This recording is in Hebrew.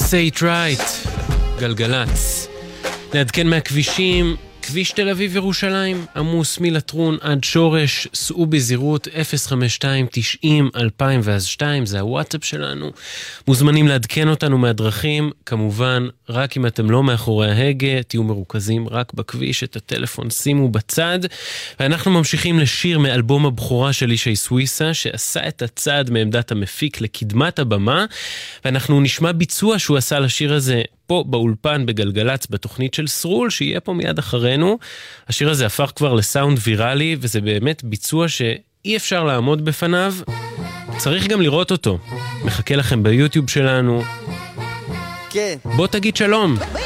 Say It Right, גלגלץ. נעדכן מהכבישים, כביש תל אביב ירושלים, עמוס מלטרון עד שורש, סעו בזירות 052-90-2002, זה הוואטסאפ שלנו. מוזמנים לעדכן אותנו מהדרכים, כמובן, רק אם אתם לא מאחורי ההגה, תהיו מרוכזים רק בכביש, את הטלפון שימו בצד. ואנחנו ממשיכים לשיר מאלבום הבכורה של אישי סוויסה, שעשה את הצעד מעמדת המפיק לקדמת הבמה, ואנחנו נשמע ביצוע שהוא עשה לשיר הזה פה באולפן בגלגלץ בתוכנית של סרול, שיהיה פה מיד אחרינו. השיר הזה הפך כבר לסאונד ויראלי, וזה באמת ביצוע שאי אפשר לעמוד בפניו. צריך גם לראות אותו. מחכה לכם ביוטיוב שלנו. כן. בוא תגיד שלום.